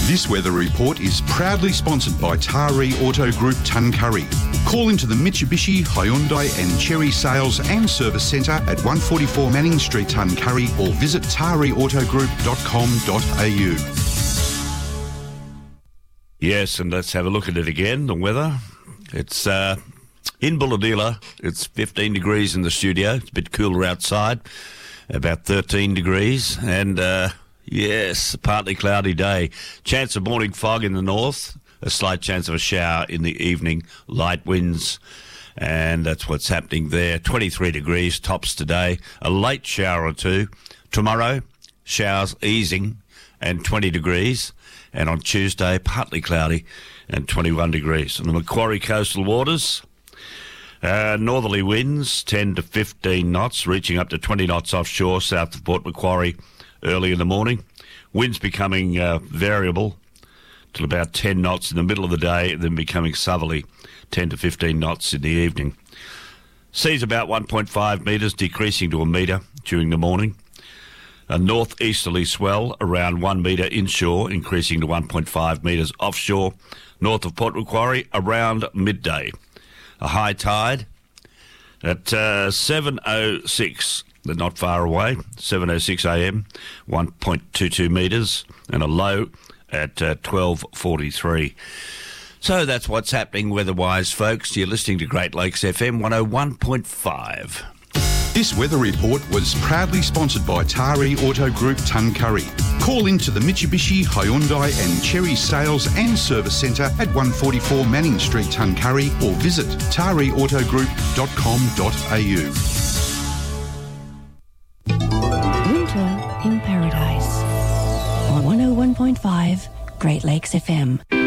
This weather report is proudly sponsored by Taree Auto Group Tuncurry. Call into the Mitsubishi, Hyundai and Chery Sales and Service Centre at 144 Manning Street, Tuncurry, or visit tareautogroup.com.au. Yes, and let's have a look at it again, the weather. It's in Bulahdelah, it's 15 degrees in the studio. It's a bit cooler outside, about 13 degrees, and yes, a partly cloudy day. Chance of morning fog in the north, a slight chance of a shower in the evening, light winds, and that's what's happening there. 23 degrees tops today, a late shower or two. Tomorrow, showers easing and 20 degrees, and on Tuesday, partly cloudy and 21 degrees. On the Macquarie coastal waters, northerly winds 10 to 15 knots, reaching up to 20 knots offshore south of Port Macquarie early in the morning. Winds becoming variable till about 10 knots in the middle of the day, then becoming southerly 10 to 15 knots in the evening. Seas about 1.5 metres, decreasing to a metre during the morning. A northeasterly swell around 1 metre inshore, increasing to 1.5 metres offshore, north of Port Macquarie around midday. A high tide at 7:06, they're not far away, 7:06 a.m, 1.22 metres, and a low at 12:43. So that's what's happening weather-wise, folks. You're listening to Great Lakes FM 101.5. This weather report was proudly sponsored by Taree Auto Group Tuncurry. Call into the Mitsubishi, Hyundai and Chery Sales and Service Centre at 144 Manning Street, Tuncurry, or visit tareautogroup.com.au. Winter in Paradise on 101.5 Great Lakes FM.